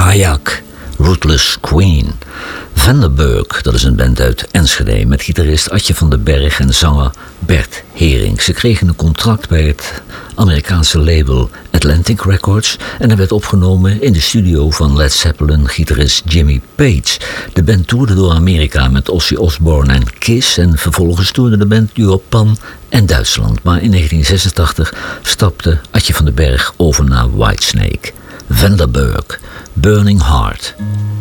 Kayak, Rootless Queen. Vanderburg, dat is een band uit Enschede met gitarist Adje van den Berg en zanger Bert Hering. Ze kregen een contract bij het Amerikaanse label Atlantic Records en er werd opgenomen in de studio van Led Zeppelin-gitarist Jimmy Page. De band toerde door Amerika met Ozzy Osbourne en Kiss en vervolgens toerde de band door Japan en Duitsland. Maar in 1986 stapte Adje van den Berg over naar Whitesnake. Vanderburg, Burning Heart.